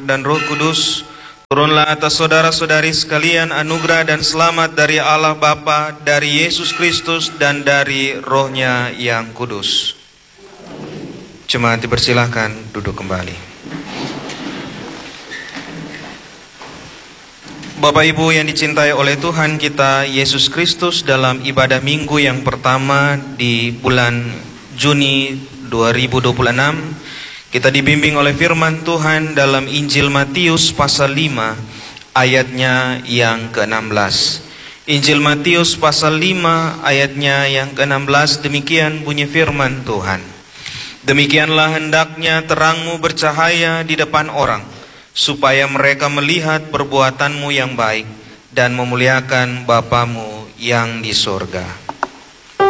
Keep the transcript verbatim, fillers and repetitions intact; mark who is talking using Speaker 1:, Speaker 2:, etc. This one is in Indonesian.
Speaker 1: dan Roh Kudus. Turunlah atas saudara-saudari sekalian anugerah dan selamat dari Allah Bapa, dari Yesus Kristus, dan dari Roh-Nya yang kudus. Jemaat dipersilahkan duduk kembali. Bapak Ibu yang dicintai oleh Tuhan kita Yesus Kristus, dalam ibadah minggu yang pertama di bulan Juni dua ribu dua puluh enam, kita dibimbing oleh firman Tuhan dalam Injil Matius pasal lima ayatnya yang ke enam belas. Injil Matius pasal lima ayatnya yang ke enam belas, demikian bunyi firman Tuhan. Demikianlah hendaknya terangmu bercahaya di depan orang, supaya mereka melihat perbuatanmu yang baik dan memuliakan Bapamu yang di surga.